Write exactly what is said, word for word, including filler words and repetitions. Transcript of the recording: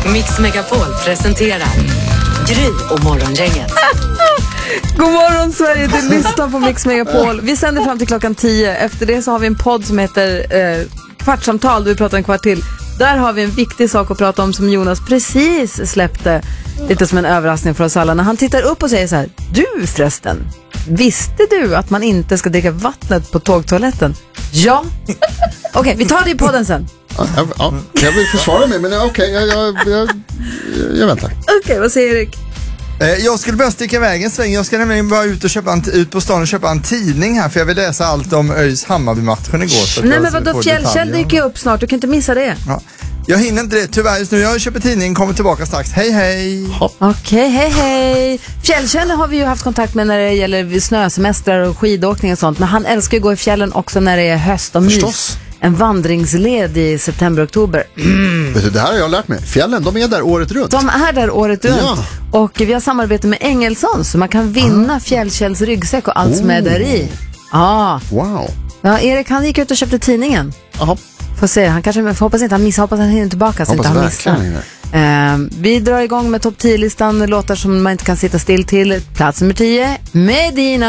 Mix Megapol presenterar Gry och Morgongänget. God morgon Sverige, du lyssnar på Mix Megapol. Vi sänder fram till klockan tio. Efter det så har vi en podd som heter eh, Kvartsamtal, där vi pratar en kvart till. Där har vi en viktig sak att prata om som Jonas precis släppte lite som en överraskning för oss alla. När han tittar upp och säger så här: du förresten, visste du att man inte ska dricka vattnet på tågtoaletten? Ja. Okej, okay, vi tar det i podden sen. Ja, ja, ja. Jag vill försvara mig, men okej, okay, jag, jag, jag, jag väntar. Okej, okay, vad säger Erik? Jag skulle börja sticka iväg en sväng. Jag ska nämligen bara ut, och köpa en, ut på stan och köpa en tidning här, för jag vill läsa allt om ÖIS Hammarby-matchen igår. Så Nej, men vadå, Fjällkäll dyker upp snart. Du kan inte missa det. Ja. Jag hinner inte det, tyvärr just nu. Jag köper tidningen, kommer tillbaka strax. Hej, hej! Okej, okay, hej, hej! Fjällkäll har vi ju haft kontakt med när det gäller snösemestrar och skidåkning och sånt. Men han älskar ju gå i fjällen också när det är höst och mys. Förstås. En vandringsled i september-oktober. Mm. Vet du, det här har jag lärt mig. Fjällen, de är där året runt. De är där året runt. Ja. Och vi har samarbete med Engelsson, så man kan vinna ah. Fjällkälls ryggsäck och allt oh. som är där i. Ah. Wow. Ja, Erik, han gick ut och köpte tidningen. Aha. Får se, han kanske, får hoppas inte han missar, hoppas han hinner tillbaka så inte han missar. Uh, vi drar igång med topp tio-listan, låtar som man inte kan sitta still till. Plats nummer tio, Medina.